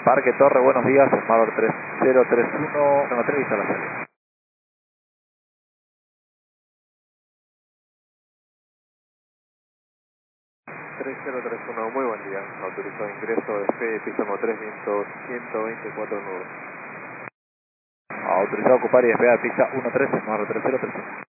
Parque Torre, buenos días, Esmador 3031, tengo 3 vistas a la salida. 3031, muy buen día. Autorizado ingreso, despegue, piso 3, viento 124 nudos. Autorizado a ocupar y despegar pista 13, Esmador 3031.